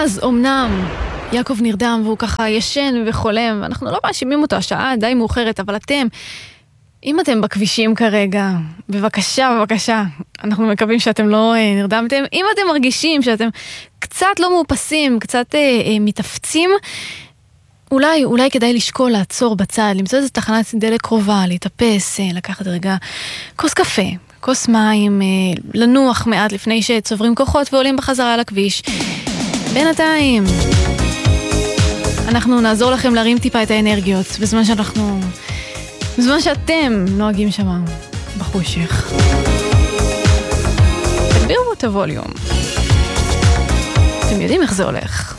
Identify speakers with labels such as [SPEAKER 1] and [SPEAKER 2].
[SPEAKER 1] אז אמנם יעקב נרדם והוא ככה ישן וחולם, ואנחנו לא מאשימים אותו, השעה די מאוחרת, אבל אתם, אם אתם בכבישים כרגע, בבקשה, אנחנו מקווים שאתם לא נרדמתם. אם אתם מרגישים שאתם קצת לא מאופסים, קצת מתאפצים, אולי כדאי לשקול, לעצור בצד, למצוא איזו תחנת דלק קרובה, להתאפס, לקחת רגע כוס קפה, כוס מים, לנוח מעט לפני שצוברים כוחות ועולים בחזרה לכביש. בינתיים, אנחנו נעזור לכם להרים טיפה את האנרגיות, בזמן שאתם נוהגים שם בחושך. תגבירו את הווליום. אתם יודעים איך זה הולך.